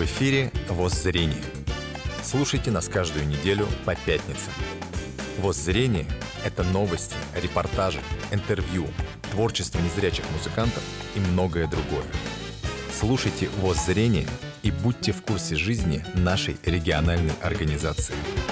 В эфире «ВОС-зрение». Слушайте нас каждую неделю по пятницам. «ВОС-зрение» — это новости, репортажи, интервью, творчество незрячих музыкантов и многое другое. Слушайте «ВОС-зрение» и будьте в курсе жизни нашей региональной организации.